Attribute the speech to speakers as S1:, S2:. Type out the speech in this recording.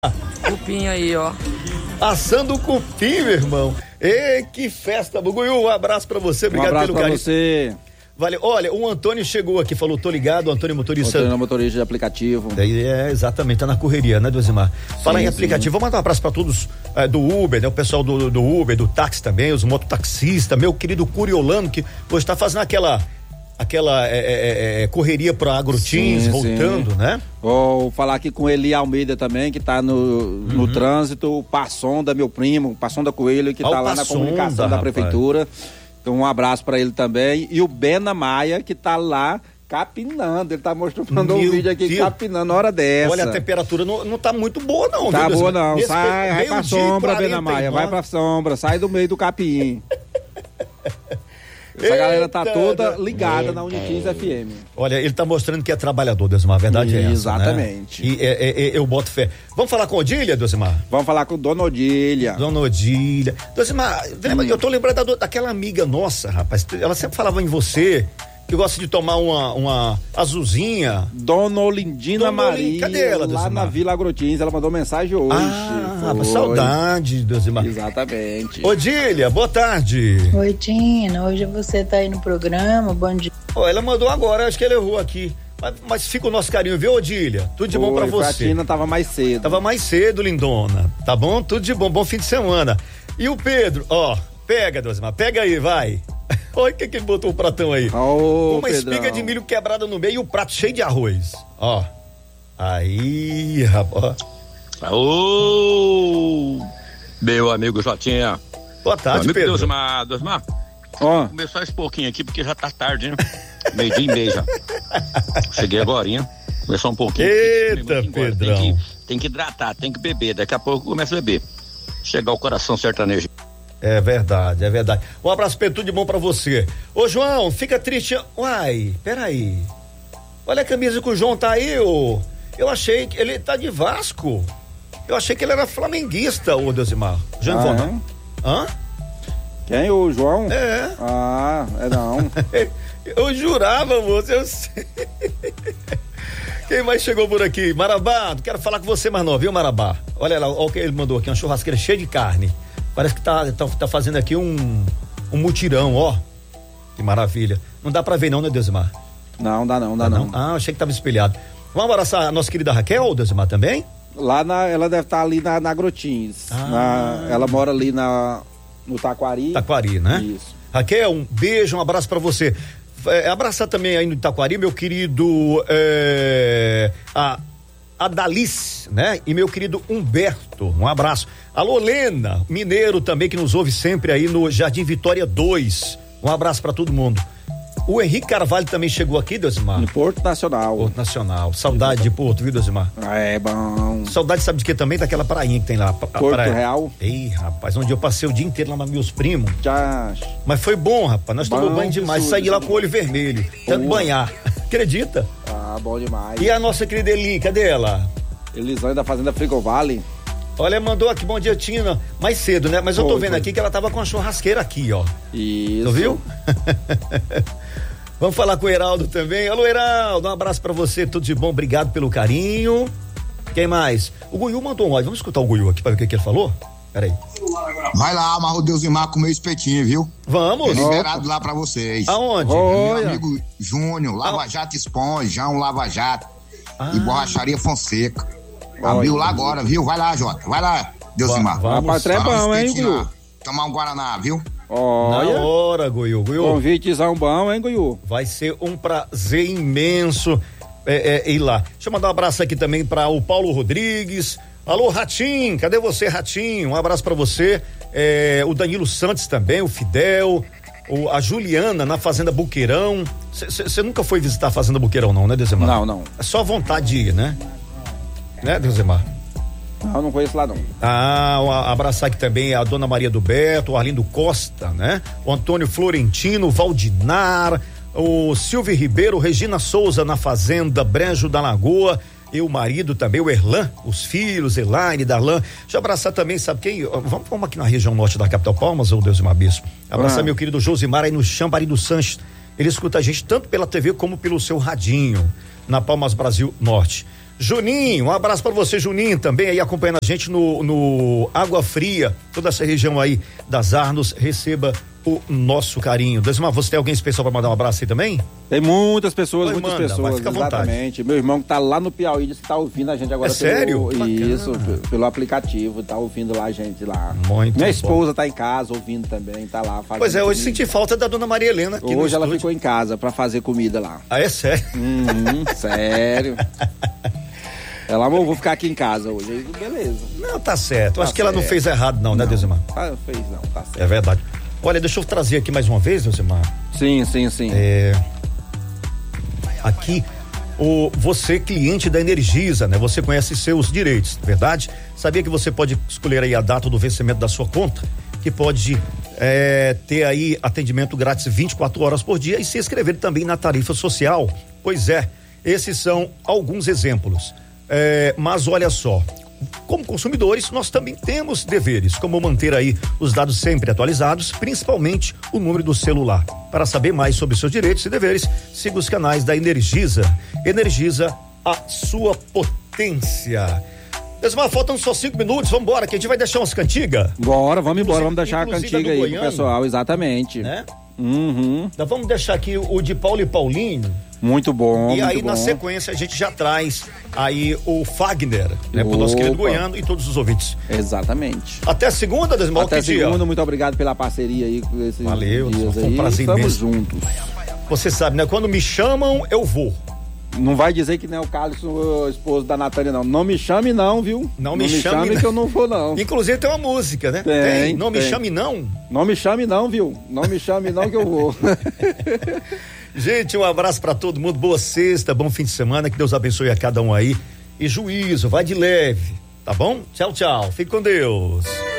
S1: Cupim aí, ó.
S2: Assando o cupim, meu irmão. Ei, que festa, Buguiú. Um abraço pra você, obrigado pelo carinho.
S3: Você.
S2: Valeu. Olha, o Antônio chegou aqui, falou, tô ligado, o Antônio motorista.
S3: Antônio motorista de aplicativo.
S2: Exatamente, tá na correria, né, Dozimar? Fala em aplicativo, vou mandar um abraço pra todos do Uber, né, o pessoal do Uber, do táxi também, os mototaxistas, meu querido Curiolano, que hoje tá fazendo aquela correria pro Agrotins, voltando, né?
S3: Vou falar aqui com Eli Almeida também, que tá no trânsito, o Passonda, meu primo, Passonda Coelho, que tá lá na comunicação da prefeitura. Então, um abraço pra ele também. E o Bena Maia, que tá lá capinando, ele tá mostrando um vídeo aqui, capinando na hora dessa.
S2: Olha, a temperatura não tá muito boa não.
S3: Tá boa não, vai pra sombra, Bena Maia, vai pra sombra, sai do meio do capim. Essa galera tá toda ligada na Unitins FM.
S2: Olha, ele tá mostrando que é trabalhador, Dozimar, a verdade é essa,
S3: exatamente.
S2: Né? E eu boto fé. Vamos falar com a Odília, Dozimar?
S3: Vamos falar com Dona Odília.
S2: Dona Odília. Dozimar, eu tô lembrando daquela amiga nossa, rapaz, ela sempre falava em você, que gosta de tomar uma azulzinha.
S3: Dona Olindina Maria.
S2: Cadê ela,
S3: Lá na Vila Agrotins, ela mandou mensagem hoje.
S2: Saudade, Dozimar.
S3: Exatamente.
S2: Odília, boa tarde.
S4: Oi, Tina, hoje você tá aí no programa, bom dia.
S2: Ela mandou agora, acho que ela errou aqui. Mas fica o nosso carinho, viu, Odília? Tudo de bom pra você.
S3: A Tina tava mais cedo.
S2: Tava mais cedo, lindona. Tá bom? Tudo de bom, bom fim de semana. E o Pedro, pega, Dozimar, pega aí, vai. Olha o que ele botou o pratão aí. Uma espiga de milho quebrada no meio e o prato cheio de arroz. Ó. Aí, rapaz.
S5: Meu amigo Jotinha.
S2: Boa tarde,
S5: meu amigo
S2: Pedro.
S5: Dozimar. Começar esse pouquinho aqui, porque já tá tarde, né? Meio-dia e meio já. Cheguei agorinha. Começar um pouquinho.
S2: Eita, Pedrão.
S5: Tem que hidratar, tem que beber. Daqui a pouco começa a beber. Chegar o coração sertanejo.
S2: É verdade, é verdade. Um abraço, Pedro, tudo de bom pra você. Ô, João, fica triste. Uai, peraí. Olha a camisa que o João tá aí, ô. Eu achei que ele tá de Vasco. Eu achei que ele era flamenguista, ô Dozimar. João Ivone. Hã?
S3: Quem? O João?
S2: É.
S3: É não.
S2: Eu jurava, moço, eu sei. Quem mais chegou por aqui? Marabá, quero falar com você mais novo, viu, Marabá? Olha lá, olha o que ele mandou aqui, uma churrasqueira cheia de carne. Parece que tá fazendo aqui um mutirão, ó. Que maravilha. Não dá pra ver não, né, Dozimar?
S3: Não, dá não.
S2: Ah, achei que tava espelhado. Vamos abraçar a nossa querida Raquel, Dozimar, também?
S3: Ela deve estar ali na Agrotins. Ela mora ali no Taquari.
S2: Taquari, né?
S3: Isso.
S2: Raquel, um beijo, um abraço pra você. Abraçar também aí no Taquari, meu querido a Dalice, né? E meu querido Humberto, um abraço. Alô, Lena, mineiro também, que nos ouve sempre aí no Jardim Vitória 2. Um abraço pra todo mundo. O Henrique Carvalho também chegou aqui, Dozimar.
S3: No Porto Nacional.
S2: Porto Nacional. Saudade de Porto, viu, Dozimar?
S3: É bom.
S2: Saudade, sabe de que também? Daquela prainha que tem lá.
S3: Porto Real.
S2: Ei, rapaz, onde eu passei o dia inteiro lá com meus primos.
S3: Já.
S2: Mas foi bom, rapaz. Nós tomamos banho demais. Saí lá com o olho vermelho. Tanto banhar. Acredita?
S3: Bom demais.
S2: E a nossa querida Eli, cadê ela?
S3: Elisane da Fazenda Frigovale.
S2: Olha, mandou aqui, bom dia, Tina. Mais cedo, né? Mas eu tô vendo aqui que ela tava com a churrasqueira aqui, ó.
S3: Isso.
S2: Tu viu? Vamos falar com o Heraldo também. Alô, Heraldo, um abraço pra você, tudo de bom, obrigado pelo carinho. Quem mais? O Guiú mandou um áudio, vamos escutar o Guiú aqui pra ver o que ele falou? Peraí.
S6: Vai lá, amarra o Dozimar com o meu espetinho, viu?
S2: Vamos.
S6: Liberado lá pra vocês.
S2: Aonde?
S6: Meu amigo Júnior, Lava Jato Esponjão, Lava Jato e Borracharia Fonseca. Abriu lá agora, viu? Vai lá, Jota. Vai lá, Dozimar.
S3: Rapaz, é bom, hein, Guiú?
S6: Tomar um Guaraná, viu?
S2: Na hora, Guiú.
S3: Convitezão bom, hein, Guiú?
S2: Vai ser um prazer imenso ir lá. Deixa eu mandar um abraço aqui também para o Paulo Rodrigues. Alô, Ratinho, cadê você, Ratinho? Um abraço para você. O Danilo Santos também, o Fidel, a Juliana na Fazenda Buqueirão. Você nunca foi visitar a Fazenda Buqueirão, não, né, Dezimar?
S3: Não.
S2: É só vontade de ir, né? Né, Dezimar?
S3: Não conheço lá não.
S2: Abraçar aqui também a Dona Maria do Beto, o Arlindo Costa, né? O Antônio Florentino, o Valdinar, o Silvio Ribeiro, Regina Souza na Fazenda Brejo da Lagoa, e o marido também, o Erlan, os filhos, Elaine, Darlan. Deixa eu abraçar também, sabe quem? Vamos aqui na região norte da capital Palmas, ô Dezimar Bispo. Abraçar meu querido Josimar aí no Chambari do Sanches. Ele escuta a gente tanto pela TV como pelo seu radinho, na Palmas Brasil Norte. Juninho, um abraço para você, Juninho, também aí acompanhando a gente no Água Fria, toda essa região aí das Arnos, receba o nosso carinho. Deusmar, você tem alguém especial para mandar um abraço aí também?
S3: Tem muitas pessoas,
S2: Vai, fica à vontade.
S3: Exatamente. Meu irmão que tá lá no Piauí disse que tá ouvindo a gente agora.
S2: Sério?
S3: Isso, pelo aplicativo, tá ouvindo lá a gente lá.
S2: Muito
S3: Minha
S2: bom.
S3: esposa tá em casa ouvindo também, tá lá fazendo.
S2: Pois é, hoje
S3: comida.
S2: senti falta da dona Maria Helena aqui
S3: Hoje ela
S2: estúdio.
S3: ficou em casa pra fazer comida lá.
S2: Ah, é sério?
S3: Sério. Ela, amor, vou ficar aqui em casa hoje. Aí, beleza.
S2: Não, tá certo.
S3: Tá
S2: Acho que ela não
S3: certo.
S2: fez errado não, né, Deusmar?
S3: Fez não, tá certo.
S2: É verdade. Olha, deixa eu trazer aqui mais uma vez, Deusmar.
S3: Sim.
S2: Aqui, você cliente da Energisa, né? Você conhece seus direitos, verdade? Sabia que você pode escolher aí a data do vencimento da sua conta? Que pode ter aí atendimento grátis 24 horas por dia e se inscrever também na tarifa social. Pois é, esses são alguns exemplos. Mas olha só, como consumidores, nós também temos deveres, como manter aí os dados sempre atualizados, principalmente o número do celular. Para saber mais sobre seus direitos e deveres, siga os canais da Energisa. Energisa, a sua potência. Desmar, faltam só 5 minutos, vamos embora, que a gente vai deixar umas cantigas.
S3: Bora, vamos embora, vamos deixar a
S2: Inclusive
S3: cantiga
S2: a do
S3: aí
S2: Goiano,
S3: pro pessoal, exatamente.
S2: Né?
S3: Uhum.
S2: Então vamos deixar aqui o de Paulo e Paulinho.
S3: Muito bom.
S2: E aí,
S3: muito
S2: na
S3: bom.
S2: sequência, a gente já traz aí o Fagner, né? Pro nosso querido Goiano e todos os ouvintes.
S3: Exatamente.
S2: Até segunda, Desmar,
S3: Até
S2: que dia?
S3: segunda, muito obrigado pela parceria aí com esses
S2: Valeu,
S3: dias
S2: foi um
S3: aí.
S2: prazer
S3: Estamos
S2: imenso.
S3: juntos.
S2: Você sabe, né? Quando me chamam, eu vou.
S3: Não vai dizer que nem o Carlos, o esposo da Natânia, não. Não me chame não, viu?
S2: Não me chame
S3: que eu não vou não.
S2: Inclusive tem uma música, né?
S3: Tem,
S2: Não me
S3: tem.
S2: chame não.
S3: Não me chame não, viu? Não me chame não que eu vou.
S2: Gente, um abraço pra todo mundo, boa sexta, bom fim de semana, que Deus abençoe a cada um aí. E juízo, vai de leve, tá bom? Tchau, tchau, fique com Deus.